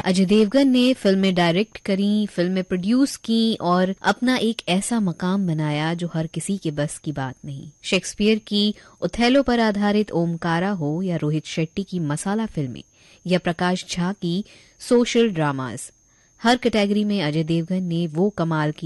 अजय देवगन ने फिल्में डायरेक्ट करी, फिल्में प्रोड्यूस की और अपना एक ऐसा मकाम बनाया जो हर किसी के बस की बात नहीं। शेक्सपियर की ओथेलो पर आधारित ओमकारा हो या रोहित शेट्टी की मसाला फिल्में या प्रकाश झा की सोशल ड्रामास, हर कैटेगरी में अजय देवगन ने वो कमाल की